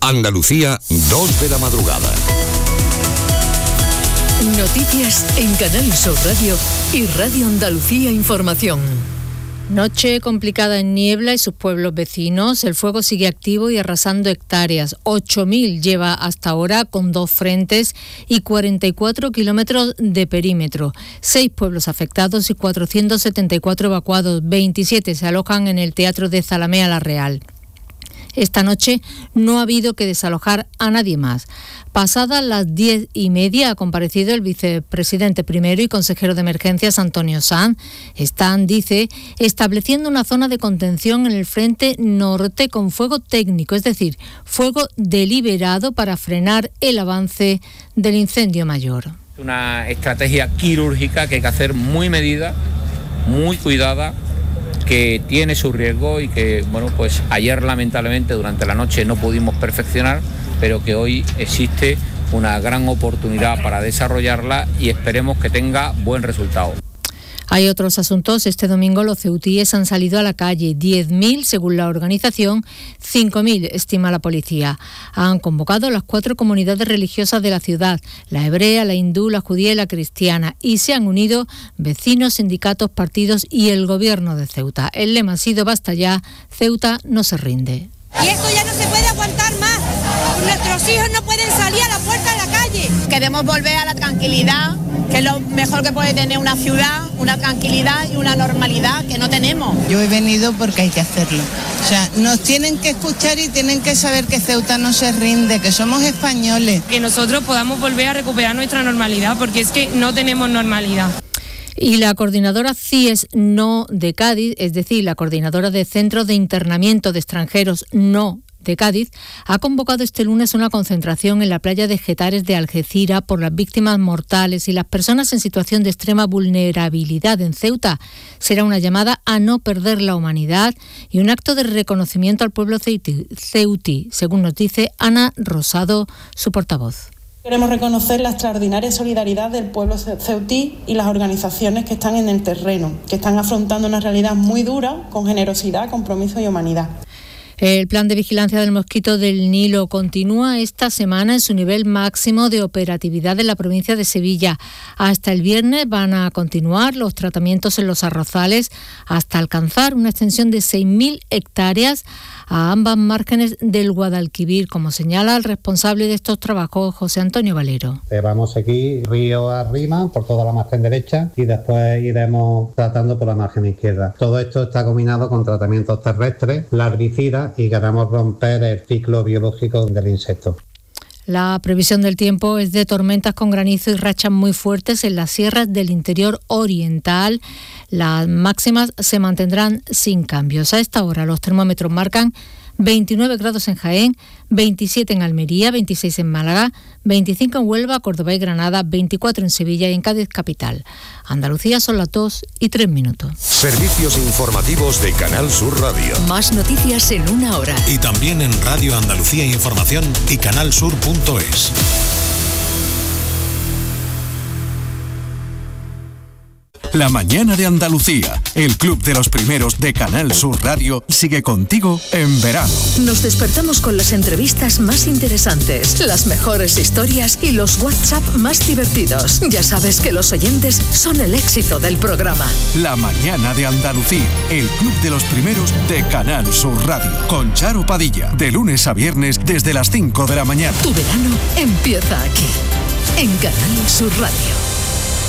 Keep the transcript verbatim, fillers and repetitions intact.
Andalucía, dos de la madrugada. Noticias en Canal Sur Radio y Radio Andalucía Información. Noche complicada en Niebla y sus pueblos vecinos. El fuego sigue activo y arrasando hectáreas. ocho mil lleva hasta ahora con dos frentes y cuarenta y cuatro kilómetros de perímetro. Seis pueblos afectados y cuatrocientos setenta y cuatro evacuados. veintisiete se alojan en el Teatro de Zalamea La Real. Esta noche no ha habido que desalojar a nadie más. Pasadas las diez y media ha comparecido el vicepresidente primero y consejero de emergencias, Antonio Sanz. Están, dice, estableciendo una zona de contención en el frente norte con fuego técnico, es decir, fuego deliberado para frenar el avance del incendio mayor. Una estrategia quirúrgica que hay que hacer muy medida, muy cuidada, que tiene su riesgo y que, bueno, pues ayer lamentablemente durante la noche no pudimos perfeccionar, pero que hoy existe una gran oportunidad para desarrollarla y esperemos que tenga buen resultado. Hay otros asuntos. Este domingo los ceutíes han salido a la calle. diez mil según la organización, cinco mil estima la policía. Han convocado las cuatro comunidades religiosas de la ciudad, la hebrea, la hindú, la judía y la cristiana, y se han unido vecinos, sindicatos, partidos y el gobierno de Ceuta. El lema ha sido basta ya, Ceuta no se rinde. Y esto ya no se puede aguantar más. Nuestros hijos no pueden salir a la puerta de la calle. Queremos volver a la tranquilidad, que es lo mejor que puede tener una ciudad, una tranquilidad y una normalidad que no tenemos. Yo he venido porque hay que hacerlo. O sea, nos tienen que escuchar y tienen que saber que Ceuta no se rinde, que somos españoles. Que nosotros podamos volver a recuperar nuestra normalidad, porque es que no tenemos normalidad. Y la coordinadora C I E S No de Cádiz, es decir, la coordinadora de Centros de Internamiento de Extranjeros No de Cádiz, ha convocado este lunes una concentración en la playa de Getares de Algeciras por las víctimas mortales y las personas en situación de extrema vulnerabilidad en Ceuta. Será una llamada a no perder la humanidad y un acto de reconocimiento al pueblo ceutí, según nos dice Ana Rosado, su portavoz. Queremos reconocer la extraordinaria solidaridad del pueblo ceutí y las organizaciones que están en el terreno, que están afrontando una realidad muy dura con generosidad, compromiso y humanidad. El plan de vigilancia del mosquito del Nilo continúa esta semana en su nivel máximo de operatividad en la provincia de Sevilla. Hasta el viernes van a continuar los tratamientos en los arrozales hasta alcanzar una extensión de seis mil hectáreas a ambas márgenes del Guadalquivir, como señala el responsable de estos trabajos, José Antonio Valero. Eh, vamos aquí río arriba por toda la margen derecha y después iremos tratando por la margen izquierda. Todo esto está combinado con tratamientos terrestres, larvicidas, y queremos romper el ciclo biológico del insecto. La previsión del tiempo es de tormentas con granizo y rachas muy fuertes en las sierras del interior oriental. Las máximas se mantendrán sin cambios. A esta hora los termómetros marcan veintinueve grados en Jaén, veintisiete en Almería, veintiséis en Málaga, veinticinco en Huelva, Córdoba y Granada, veinticuatro en Sevilla y en Cádiz capital. Andalucía son las dos y tres minutos. Servicios informativos de Canal Sur Radio. Más noticias en una hora. Y también en Radio Andalucía Información y canalsur punto es. La mañana de Andalucía, el club de los primeros de Canal Sur Radio, sigue contigo en verano. Nos despertamos con las entrevistas más interesantes, las mejores historias y los WhatsApp más divertidos. Ya sabes que los oyentes son el éxito del programa. La mañana de Andalucía, el club de los primeros de Canal Sur Radio, con Charo Padilla, de lunes a viernes desde las cinco de la mañana. Tu verano empieza aquí, en Canal Sur Radio.